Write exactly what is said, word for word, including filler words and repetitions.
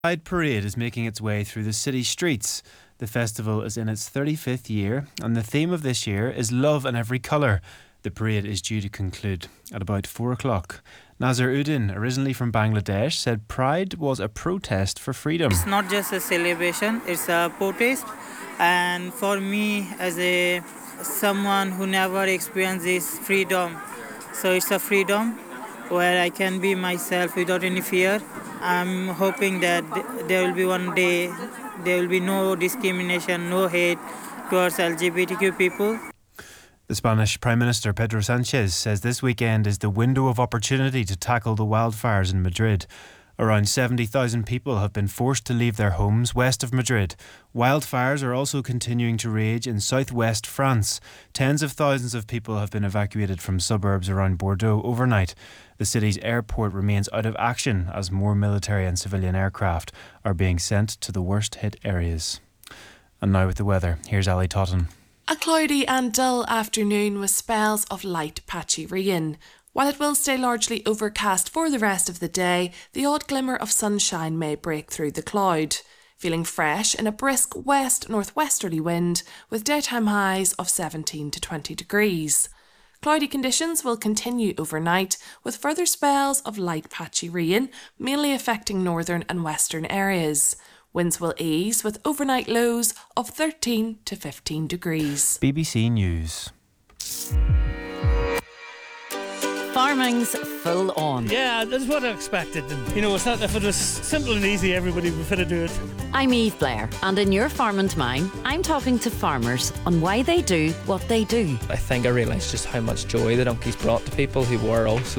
Pride Parade is making its way through the city streets. The festival is in its thirty-fifth year, and the theme of this year is love in every colour. The parade is due to conclude at about four o'clock. Nazir Uddin, originally from Bangladesh, said Pride was a protest for freedom. It's not just a celebration, it's a protest. And for me, as a someone who never experienced this freedom, so it's a freedom where I can be myself without any fear. I'm hoping that there will be one day, there will be no discrimination, no hate towards L G B T Q people. The Spanish Prime Minister Pedro Sanchez says this weekend is the window of opportunity to tackle the wildfires in Madrid. Around seventy thousand people have been forced to leave their homes west of Madrid. Wildfires are also continuing to rage in southwest France. Tens of thousands of people have been evacuated from suburbs around Bordeaux overnight. The city's airport remains out of action as more military and civilian aircraft are being sent to the worst hit areas. And now with the weather, here's Ali Totten. A cloudy and dull afternoon with spells of light patchy rain. While it will stay largely overcast for the rest of the day, the odd glimmer of sunshine may break through the cloud. Feeling fresh in a brisk west-northwesterly wind with daytime highs of seventeen to twenty degrees. Cloudy conditions will continue overnight with further spells of light patchy rain, mainly affecting northern and western areas. Winds will ease with overnight lows of thirteen to fifteen degrees. B B C News. Farming's full on. Yeah, that's what I expected. And, you know, it's not if it was simple and easy, everybody would fit to do it. I'm Eve Blair, and in Your Farm and Mine, I'm talking to farmers on why they do what they do. I think I realised just how much joy the donkeys brought to people who were also